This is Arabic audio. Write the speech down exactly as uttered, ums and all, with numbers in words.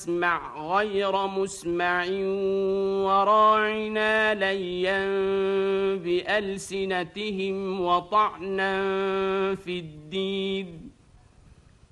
واسمع غير مسمع وراعنا ليا بألسنتهم وطعنا في الدين